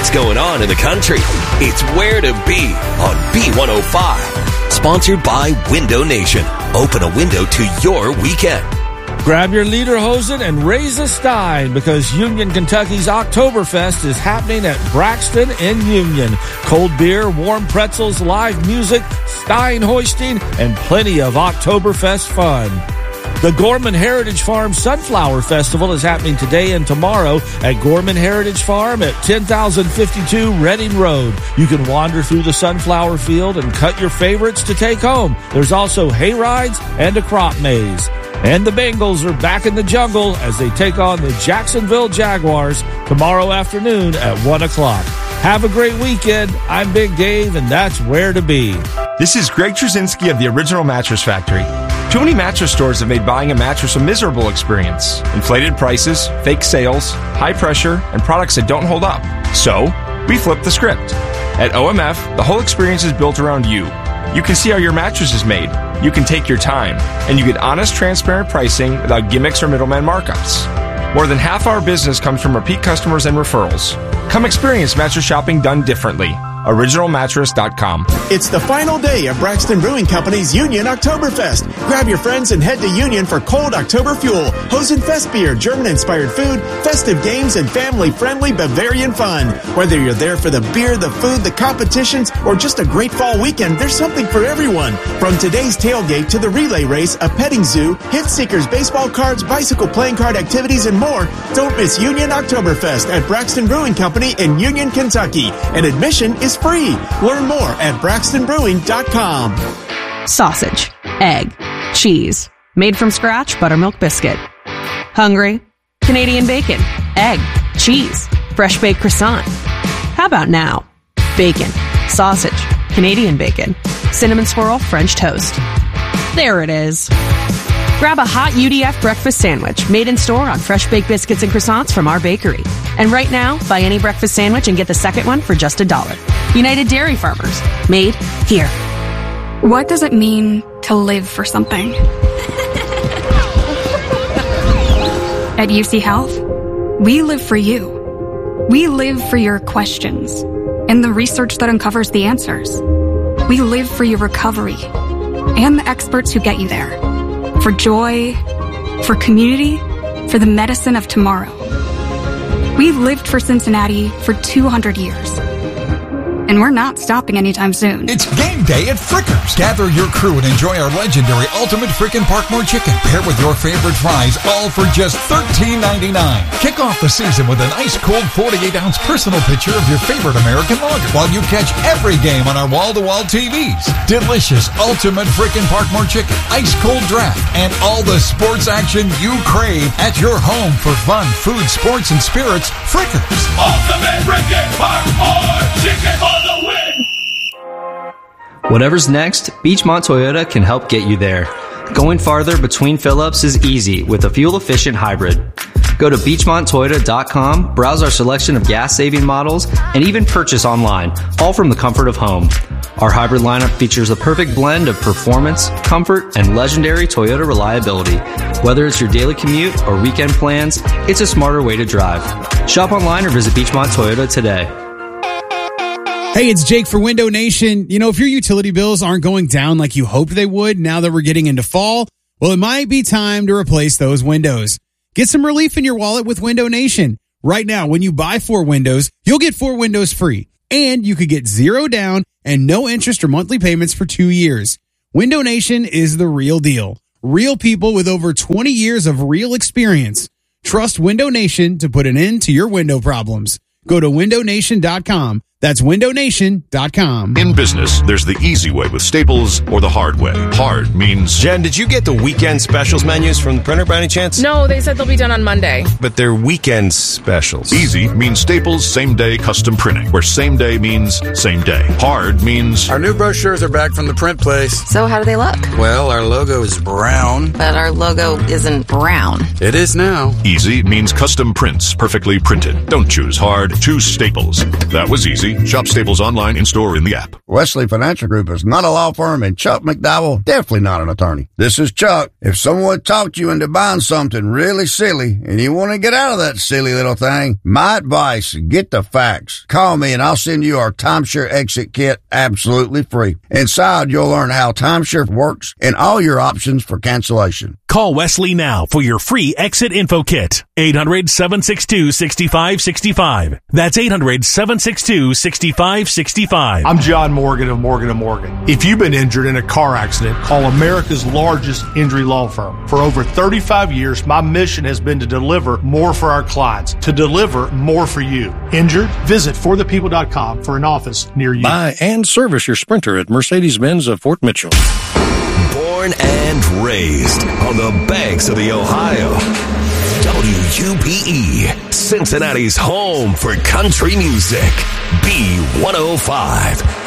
what's going on in the country. It's Where to Be on B105. Sponsored by Window Nation. Open a window to your weekend. Grab your lederhosen and raise a stein because Union, Kentucky's Oktoberfest is happening at Braxton in Union. Cold beer, warm pretzels, live music, stein hoisting, and plenty of Oktoberfest fun. The Gorman Heritage Farm Sunflower Festival is happening today and tomorrow at Gorman Heritage Farm at 10,052 Reading Road. You can wander through the sunflower field and cut your favorites to take home. There's also hay rides and a crop maze. And the Bengals are back in the jungle as they take on the Jacksonville Jaguars tomorrow afternoon at 1 o'clock. Have a great weekend. I'm Big Dave, and that's Where to Be. This is Greg Trzynski of the Original Mattress Factory. Too many mattress stores have made buying a mattress a miserable experience. Inflated prices, fake sales, high pressure, and products that don't hold up. So, we flipped the script. At OMF, the whole experience is built around you. You can see how your mattress is made. You can take your time. And you get honest, transparent pricing without gimmicks or middleman markups. More than half our business comes from repeat customers and referrals. Come experience mattress shopping done differently. OriginalMattress.com. It's the final day of Braxton Brewing Company's Union Oktoberfest. Grab your friends and head to Union for cold October fuel, Hosenfest beer, German-inspired food, festive games, and family-friendly Bavarian fun. Whether you're there for the beer, the food, the competitions, or just a great fall weekend, there's something for everyone. From today's tailgate to the relay race, a petting zoo, hit seekers, baseball cards, bicycle playing card activities, and more, don't miss Union Oktoberfest at Braxton Brewing Company in Union, Kentucky. And admission is free. Learn more at braxtonbrewing.com. Sausage, egg, cheese, made from scratch buttermilk biscuit. Hungry? Canadian bacon, egg, cheese, fresh baked croissant. How about now? Bacon, sausage, Canadian bacon, cinnamon swirl French toast. There it is. Grab a hot UDF breakfast sandwich made in store on fresh baked biscuits and croissants from our bakery. And right now, buy any breakfast sandwich and get the second one for just $1. United Dairy Farmers. Made here. What does it mean to live for something? At UC Health, we live for you. We live for your questions and the research that uncovers the answers. We live for your recovery and the experts who get you there. For joy, for community, for the medicine of tomorrow. We've lived for Cincinnati for 200 years. And we're not stopping anytime soon. It's game day at Frickers. Gather your crew and enjoy our legendary Ultimate Frickin' Parkmore Chicken. Pair with your favorite fries, all for just $13.99. Kick off the season with an ice-cold 48-ounce personal picture of your favorite American lager while you catch every game on our wall-to-wall TVs. Delicious Ultimate Frickin' Parkmore Chicken, ice-cold draft, and all the sports action you crave at your home for fun, food, sports, and spirits. Frickers. Ultimate Frickin' Parkmore Chicken. Whatever's next, Beachmont Toyota can help get you there. Going farther between fill-ups is easy with a fuel-efficient hybrid. Go to BeachmontToyota.com, browse our selection of gas-saving models, and even purchase online, all from the comfort of home. Our hybrid lineup features a perfect blend of performance, comfort, and legendary Toyota reliability. Whether it's your daily commute or weekend plans, it's a smarter way to drive. Shop online or visit Beachmont Toyota today. Hey, it's Jake for Window Nation. You know, if your utility bills aren't going down like you hoped they would now that we're getting into fall, well, it might be time to replace those windows. Get some relief in your wallet with Window Nation. Right now, when you buy 4 windows, you'll get 4 windows free. And you could get 0 down and no interest or monthly payments for 2 years. Window Nation is the real deal. Real people with over 20 years of real experience. Trust Window Nation to put an end to your window problems. Go to windownation.com. That's windownation.com. In business, there's the easy way with Staples or the hard way. Hard means... Jen, did you get the weekend specials menus from the printer by any chance? No, they said they'll be done on Monday. But they're weekend specials. Easy means Staples same-day custom printing, where same day means same day. Hard means... Our new brochures are back from the print place. So how do they look? Well, our logo is brown. But our logo isn't brown. It is now. Easy means custom prints, perfectly printed. Don't choose hard, choose Staples. That was easy. Shop Staples online, in-store, in the app. Wesley Financial Group is not a law firm, and Chuck McDowell definitely not an attorney. This is Chuck. If someone talked you into buying something really silly and you want to get out of that silly little thing, my advice, get the facts. Call me and I'll send you our timeshare exit kit absolutely free. Inside, you'll learn how timeshare works and all your options for cancellation. Call Wesley now for your free exit info kit. 800-762-6565. That's 800-762-6565. I'm John Morgan of Morgan & Morgan. If you've been injured in a car accident, call America's largest injury law firm. For over 35 years, my mission has been to deliver more for our clients, to deliver more for you. Injured? Visit forthepeople.com for an office near you. Buy and service your Sprinter at Mercedes-Benz of Fort Mitchell. Born and raised on the banks of the Ohio. WUPE, Cincinnati's home for country music. B105.